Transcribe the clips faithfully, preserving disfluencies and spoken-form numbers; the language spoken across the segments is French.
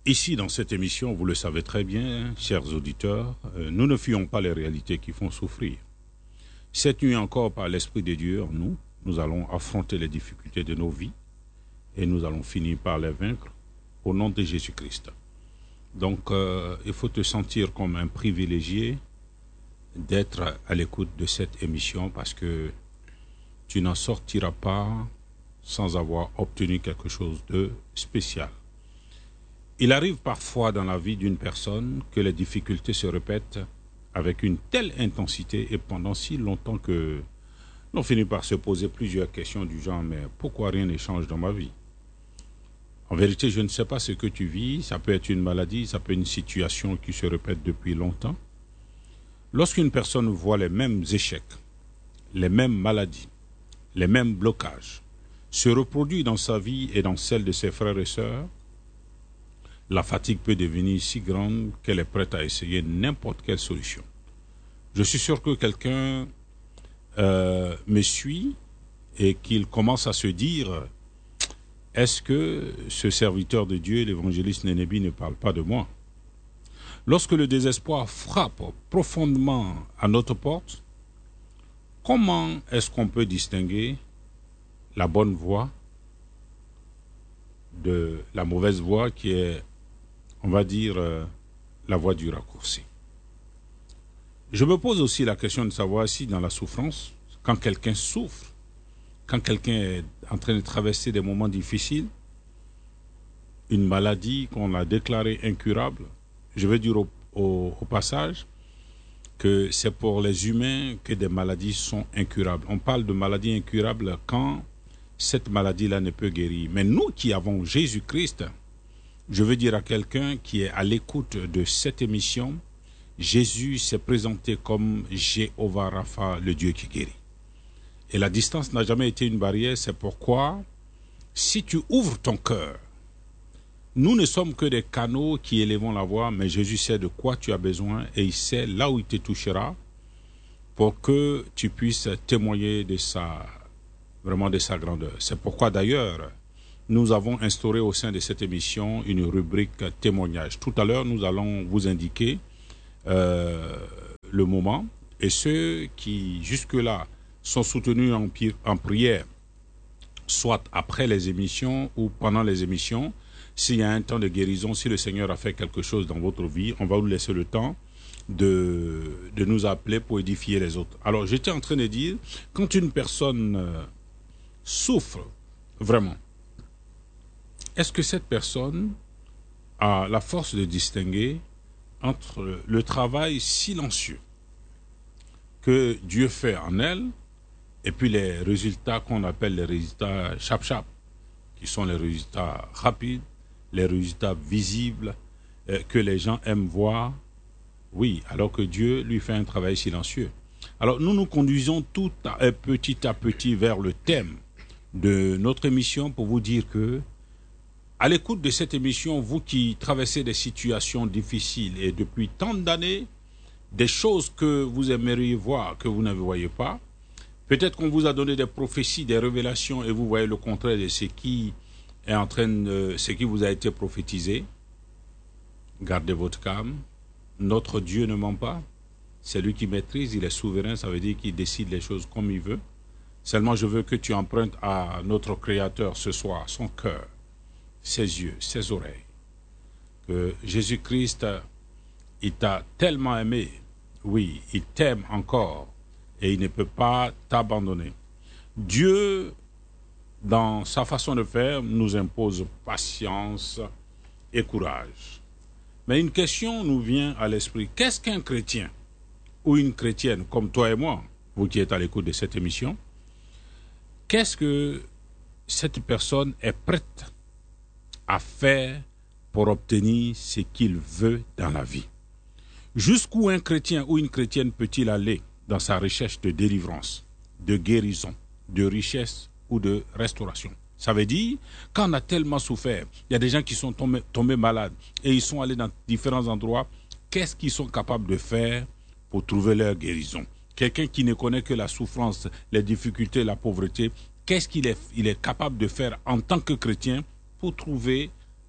Ici, dans cette émission, vous le savez très bien, chers auditeurs, euh, nous ne fuyons pas les réalités qui font souffrir. Cette nuit encore, par l'Esprit de Dieu en nous, nous allons affronter les difficultés de nos vies et nous allons finir par les vaincre au nom de Jésus-Christ. Donc, euh, il faut te sentir comme un privilégié d'être à l'écoute de cette émission parce que tu n'en sortiras pas sans avoir obtenu quelque chose de spécial. Il arrive parfois dans la vie d'une personne que les difficultés se répètent avec une telle intensité et pendant si longtemps que l'on finit par se poser plusieurs questions du genre « mais pourquoi rien ne change dans ma vie ?» En vérité, je ne sais pas ce que tu vis, ça peut être une maladie, ça peut être une situation qui se répète depuis longtemps. Lorsqu'une personne voit les mêmes échecs, les mêmes maladies, les mêmes blocages se reproduire dans sa vie et dans celle de ses frères et sœurs, la fatigue peut devenir si grande qu'elle est prête à essayer n'importe quelle solution. Je suis sûr que quelqu'un euh, me suit et qu'il commence à se dire « Est-ce que ce serviteur de Dieu, l'évangéliste Nénébi, ne parle pas de moi ?» Lorsque le désespoir frappe profondément à notre porte, comment est-ce qu'on peut distinguer la bonne voie de la mauvaise voie qui est, on va dire, euh, la voie du raccourci? Je me pose aussi la question de savoir si dans la souffrance, quand quelqu'un souffre, quand quelqu'un est en train de traverser des moments difficiles, une maladie qu'on a déclarée incurable, je veux dire au, au, au passage que c'est pour les humains que des maladies sont incurables. On parle de maladies incurables quand cette maladie-là ne peut guérir. Mais nous qui avons Jésus-Christ, je veux dire à quelqu'un qui est à l'écoute de cette émission, Jésus s'est présenté comme Jéhovah Rapha, le Dieu qui guérit. Et la distance n'a jamais été une barrière, c'est pourquoi, si tu ouvres ton cœur, nous ne sommes que des canaux qui élèvons la voix, mais Jésus sait de quoi tu as besoin et il sait là où il te touchera pour que tu puisses témoigner de sa, vraiment de sa grandeur. C'est pourquoi d'ailleurs, nous avons instauré au sein de cette émission une rubrique témoignage. Tout à l'heure, nous allons vous indiquer euh, le moment et ceux qui jusque-là sont soutenus en, en prière, soit après les émissions ou pendant les émissions. S'il y a un temps de guérison, si le Seigneur a fait quelque chose dans votre vie, on va vous laisser le temps de, de nous appeler pour édifier les autres. Alors, j'étais en train de dire, quand une personne euh, souffre vraiment, est-ce que cette personne a la force de distinguer entre le travail silencieux que Dieu fait en elle et puis les résultats qu'on appelle les résultats chap-chap, qui sont les résultats rapides, les résultats visibles euh, que les gens aiment voir, oui, alors que Dieu lui fait un travail silencieux. Alors nous nous conduisons tout à, petit à petit vers le thème de notre émission pour vous dire que à l'écoute de cette émission, vous qui traversez des situations difficiles et depuis tant d'années, des choses que vous aimeriez voir, que vous ne voyez pas, peut-être qu'on vous a donné des prophéties, des révélations et vous voyez le contraire de ce qui est en train de, ce qui vous a été prophétisé. Gardez votre calme. Notre Dieu ne ment pas. C'est lui qui maîtrise, il est souverain, ça veut dire qu'il décide les choses comme il veut. Seulement, je veux que tu empruntes à notre Créateur ce soir son cœur, ses yeux, ses oreilles. Que Jésus-Christ, il t'a tellement aimé. Oui, il t'aime encore et il ne peut pas t'abandonner. Dieu, dans sa façon de faire, nous impose patience et courage. Mais une question nous vient à l'esprit. Qu'est-ce qu'un chrétien ou une chrétienne comme toi et moi, vous qui êtes à l'écoute de cette émission, qu'est-ce que cette personne est prête à faire pour obtenir ce qu'il veut dans la vie? Jusqu'où un chrétien ou une chrétienne peut-il aller dans sa recherche de délivrance, de guérison, de richesse ou de restauration? Ça veut dire, quand on a tellement souffert, il y a des gens qui sont tombés, tombés malades et ils sont allés dans différents endroits, qu'est-ce qu'ils sont capables de faire pour trouver leur guérison? Quelqu'un qui ne connaît que la souffrance, les difficultés, la pauvreté, qu'est-ce qu'il est, il est capable de faire en tant que chrétien pour trouver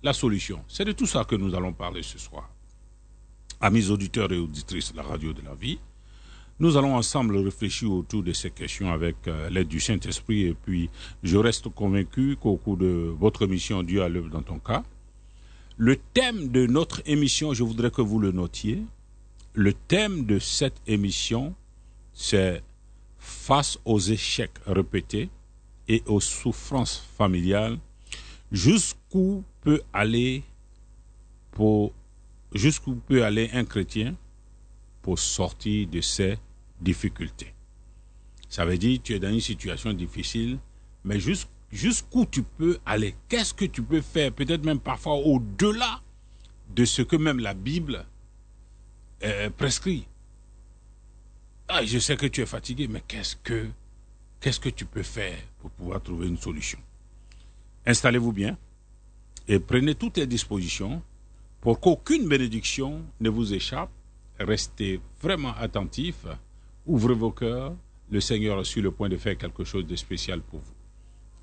la solution. C'est de tout ça que nous allons parler ce soir. Amis auditeurs et auditrices de la radio de la vie, nous allons ensemble réfléchir autour de ces questions avec euh, l'aide du Saint-Esprit et puis je reste convaincu qu'au cours de votre émission Dieu à l'œuvre dans ton cas, le thème de notre émission, je voudrais que vous le notiez, le thème de cette émission, c'est face aux échecs répétés et aux souffrances familiales, jusqu'où peut aller pour jusqu'où peut aller un chrétien pour sortir de ces difficultés. Ça veut dire que tu es dans une situation difficile, mais jusqu'où tu peux aller, qu'est-ce que tu peux faire, peut-être même parfois au-delà de ce que même la Bible euh, prescrit. Ah, je sais que tu es fatigué, mais qu'est-ce que, qu'est-ce que tu peux faire pour pouvoir trouver une solution? Installez-vous bien et prenez toutes les dispositions pour qu'aucune bénédiction ne vous échappe. Restez vraiment attentifs, ouvrez vos cœurs, le Seigneur est sur le point de faire quelque chose de spécial pour vous.